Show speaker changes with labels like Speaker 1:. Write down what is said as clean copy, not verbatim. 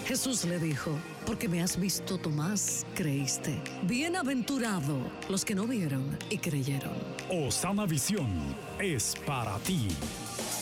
Speaker 1: Jesús le dijo, porque me has visto, Tomás, creíste. Bienaventurado los que no vieron y creyeron.
Speaker 2: Osana Visión es para ti.